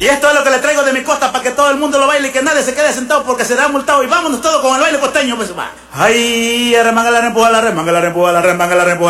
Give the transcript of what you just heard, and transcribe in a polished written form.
Y esto es lo que le traigo de mi costa para que todo el mundo lo baile y que nadie se quede sentado porque será multado. Y vámonos todos con el baile costeño, pues va. Ay, remanga la rempuja, la remanga la rempuja, la remanga la rempuja.